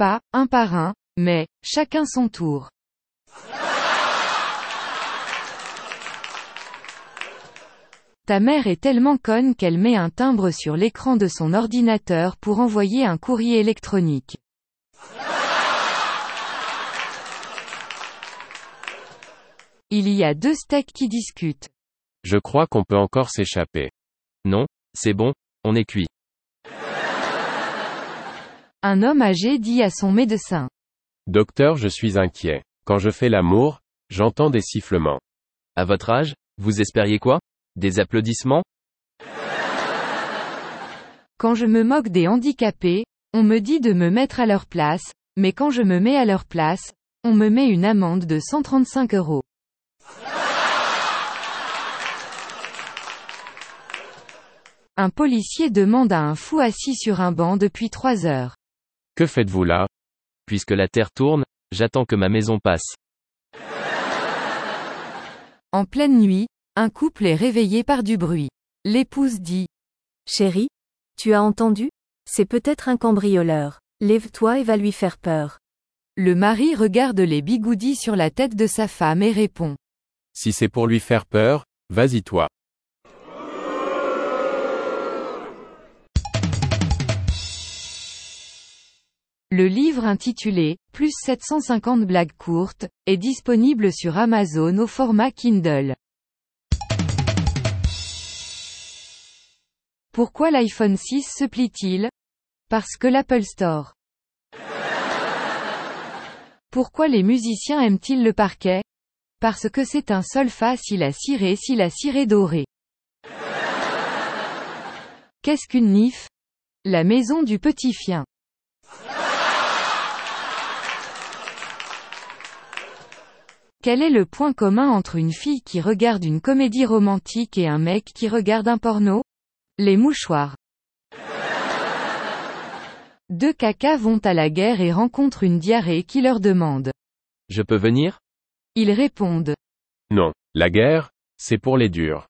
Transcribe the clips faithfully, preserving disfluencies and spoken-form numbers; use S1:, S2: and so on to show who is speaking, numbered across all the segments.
S1: pas, un par un, mais, chacun son tour. Ta mère est tellement conne qu'elle met un timbre sur l'écran de son ordinateur pour envoyer un courrier électronique. Il y a deux steaks qui discutent.
S2: Je crois qu'on peut encore s'échapper. Non, c'est bon, on est cuit.
S1: Un homme âgé dit à son médecin.
S2: Docteur, je suis inquiet. Quand je fais l'amour, j'entends des sifflements.
S3: À votre âge, vous espériez quoi? Des applaudissements?
S1: Quand je me moque des handicapés, on me dit de me mettre à leur place, mais quand je me mets à leur place, on me met une amende de cent trente-cinq euros. Un policier demande à un fou assis sur un banc depuis trois heures.
S2: Que faites-vous là?
S3: Puisque la terre tourne, j'attends que ma maison passe.
S1: En pleine nuit, un couple est réveillé par du bruit. L'épouse dit.
S4: Chérie, tu as entendu? C'est peut-être un cambrioleur. Lève-toi et va lui faire peur.
S1: Le mari regarde les bigoudis sur la tête de sa femme et répond.
S2: Si c'est pour lui faire peur, vas-y toi.
S1: Le livre intitulé « Plus sept cent cinquante blagues courtes » est disponible sur Amazon au format Kindle. Pourquoi l'iPhone six se plie-t-il? Parce que l'Apple Store. Pourquoi les musiciens aiment-ils le parquet? Parce que c'est un sol fa si la ciré si la ciré dorée. Qu'est-ce qu'une nif? La maison du petit chien. Quel est le point commun entre une fille qui regarde une comédie romantique et un mec qui regarde un porno? Les mouchoirs. Deux cacas vont à la guerre et rencontrent une diarrhée qui leur demande.
S3: Je peux venir?
S1: Ils répondent.
S2: Non, la guerre, c'est pour les durs.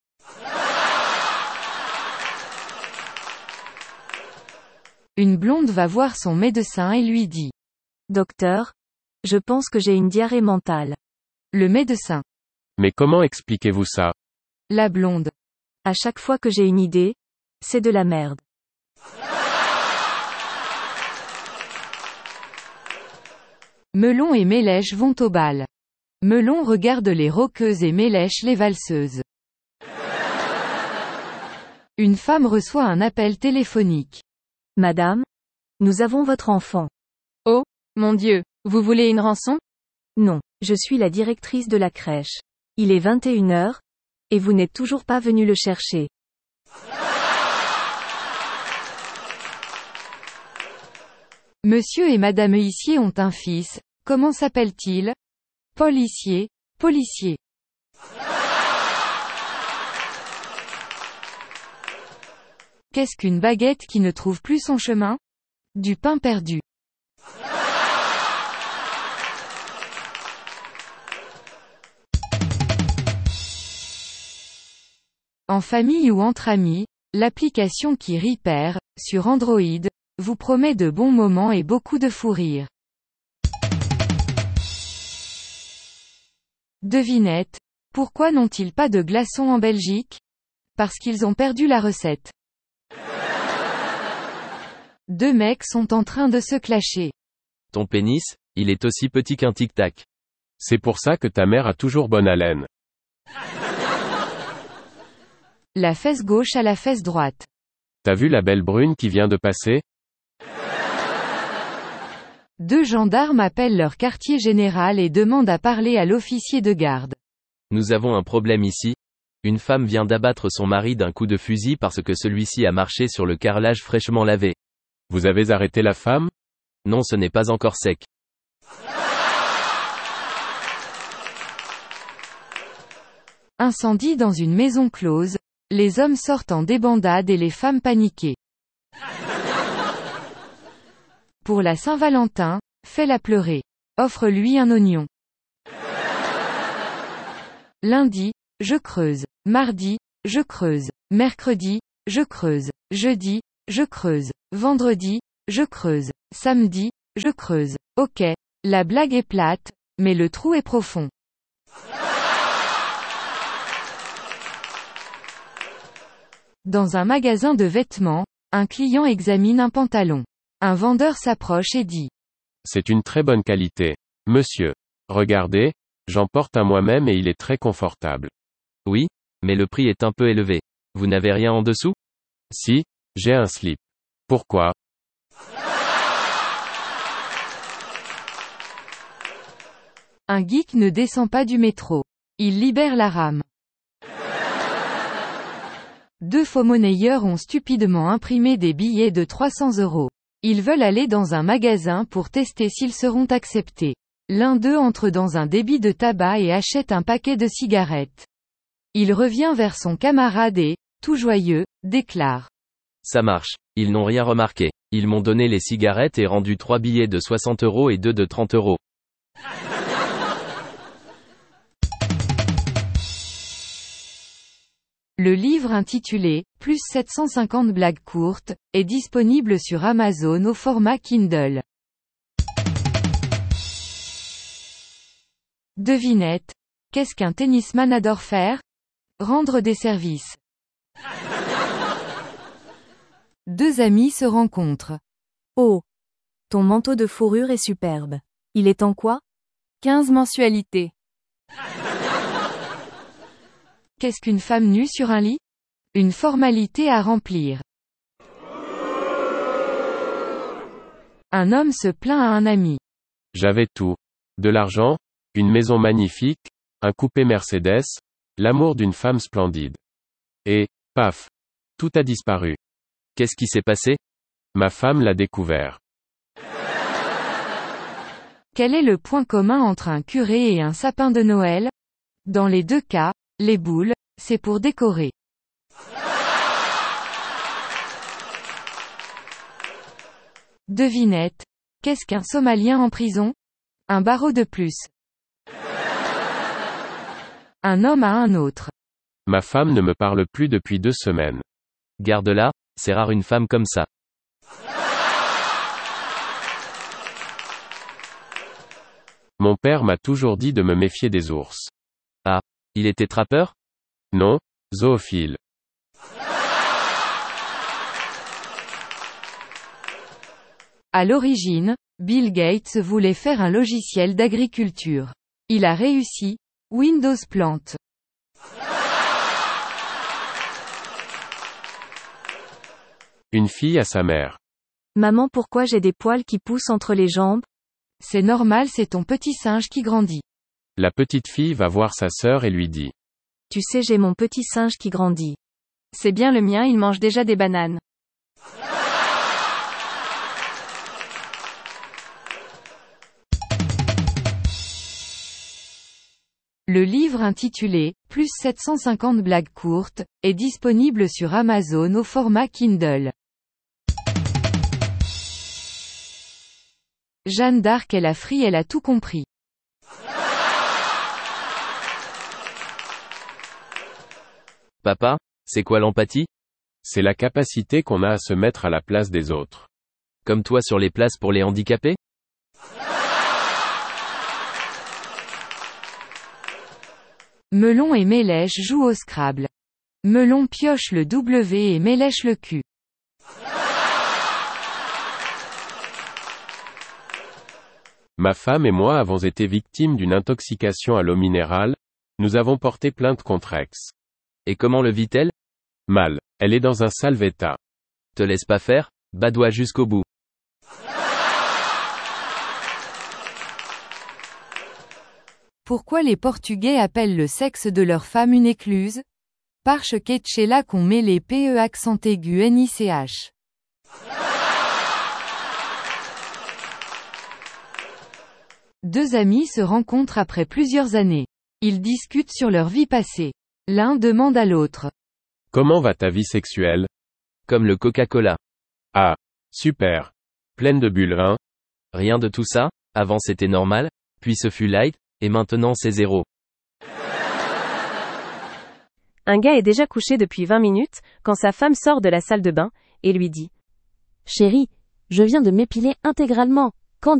S1: Une blonde va voir son médecin et lui dit.
S4: Docteur, je pense que j'ai une diarrhée mentale.
S1: Le médecin.
S2: Mais comment expliquez-vous ça?
S1: La blonde.
S4: À chaque fois que j'ai une idée, c'est de la merde.
S1: Melon et Mélèche vont au bal. Melon regarde les rockeuses et Mélèche les valseuses. Une femme reçoit un appel téléphonique.
S4: Madame, nous avons votre enfant.
S1: Oh, mon Dieu, vous voulez une rançon?
S4: Non, je suis la directrice de la crèche. Il est vingt et une heures, et vous n'êtes toujours pas venu le chercher.
S1: Monsieur et Madame Huissier ont un fils, comment s'appelle-t-il? Paul Hissier, policier. Qu'est-ce qu'une baguette qui ne trouve plus son chemin? Du pain perdu. En famille ou entre amis, l'application qui Repair, sur Android, vous promet de bons moments et beaucoup de fou rire. Devinette. Pourquoi n'ont-ils pas de glaçons en Belgique? Parce qu'ils ont perdu la recette. Deux mecs sont en train de se clasher.
S3: Ton pénis, il est aussi petit qu'un tic-tac.
S2: C'est pour ça que ta mère a toujours bonne haleine.
S1: La fesse gauche à la fesse droite.
S2: T'as vu la belle brune qui vient de passer?
S1: Deux gendarmes appellent leur quartier général et demandent à parler à l'officier de garde.
S3: Nous avons un problème ici. Une femme vient d'abattre son mari d'un coup de fusil parce que celui-ci a marché sur le carrelage fraîchement lavé.
S2: Vous avez arrêté la femme?
S3: Non, ce n'est pas encore sec.
S1: Incendie dans une maison close. Les hommes sortent en débandade et les femmes paniquées. Pour la Saint-Valentin, fais-la pleurer. Offre-lui un oignon. Lundi, je creuse. Mardi, je creuse. Mercredi, je creuse. Jeudi, je creuse. Vendredi, je creuse. Samedi, Je creuse. Ok. La blague est plate, mais le trou est profond. Dans un magasin de vêtements, un client examine un pantalon. Un vendeur s'approche et dit.
S2: C'est une très bonne qualité. Monsieur. Regardez, j'en porte un moi-même et il est très confortable.
S3: Oui, mais le prix est un peu élevé. Vous n'avez rien en dessous?
S2: Si, j'ai un slip. Pourquoi?
S1: Un geek ne descend pas du métro. Il libère la rame. Deux faux-monnayeurs ont stupidement imprimé des billets de trois cents euros. Ils veulent aller dans un magasin pour tester s'ils seront acceptés. L'un d'eux entre dans un débit de tabac et achète un paquet de cigarettes. Il revient vers son camarade et, tout joyeux, déclare.
S3: Ça marche. Ils n'ont rien remarqué. Ils m'ont donné les cigarettes et rendu trois billets de soixante euros et deux de trente euros.
S1: Le livre intitulé « Plus sept cent cinquante blagues courtes » est disponible sur Amazon au format Kindle. Devinette. Qu'est-ce qu'un tennisman adore faire? Rendre des services. Deux amis se rencontrent.
S4: Oh. Ton manteau de fourrure est superbe. Il est en quoi?
S1: quinze mensualités. Qu'est-ce qu'une femme nue sur un lit? Une formalité à remplir. Un homme se plaint à un ami.
S2: J'avais tout. De l'argent, une maison magnifique, un coupé Mercedes, l'amour d'une femme splendide. Et, paf. Tout a disparu.
S3: Qu'est-ce qui s'est passé?
S2: Ma femme l'a découvert.
S1: Quel est le point commun entre un curé et un sapin de Noël? Dans les deux cas, les boules, c'est pour décorer. Devinette. Qu'est-ce qu'un Somalien en prison? Un barreau de plus. Un homme à un autre.
S2: Ma femme ne me parle plus depuis deux semaines.
S3: Garde-la, c'est rare une femme comme ça.
S2: Mon père m'a toujours dit de me méfier des ours.
S3: Ah. Il était trappeur?
S2: Non, zoophile.
S1: À l'origine, Bill Gates voulait faire un logiciel d'agriculture. Il a réussi. Windows plante.
S2: Une fille à sa mère.
S4: Maman, pourquoi j'ai des poils qui poussent entre les jambes?
S1: C'est normal, c'est ton petit singe qui grandit.
S2: La petite fille va voir sa sœur et lui dit.
S4: Tu sais, j'ai mon petit singe qui grandit.
S1: C'est bien le mien, il mange déjà des bananes. Le livre intitulé « Plus sept cent cinquante blagues courtes » est disponible sur Amazon au format Kindle. Jeanne d'Arc est la frie, elle a tout compris.
S3: Papa, c'est quoi l'empathie?
S2: C'est la capacité qu'on a à se mettre à la place des autres.
S3: Comme toi sur les places pour les handicapés?
S1: Melon et Mélèche jouent au Scrabble. Melon pioche le W et Mélèche le Q.
S2: Ma femme et moi avons été victimes d'une intoxication à l'eau minérale. Nous avons porté plainte contre Ex.
S3: Et comment le vit-elle?
S2: Mal. Elle est dans un sale état.
S3: Te laisse pas faire, badoie jusqu'au bout.
S1: Pourquoi les Portugais appellent le sexe de leur femme une écluse? Parce que c'est là qu'on met les P E accent aigu N I C H. Deux amis se rencontrent après plusieurs années. Ils discutent sur leur vie passée. L'un demande à l'autre.
S2: Comment va ta vie sexuelle?
S3: Comme le Coca-Cola.
S2: Ah. Super. Pleine de bulles, hein?
S3: Rien de tout ça, avant c'était normal, puis ce fut light, et maintenant c'est zéro.
S4: Un gars est déjà couché depuis vingt minutes, quand sa femme sort de la salle de bain, et lui dit. Chérie, je viens de m'épiler intégralement,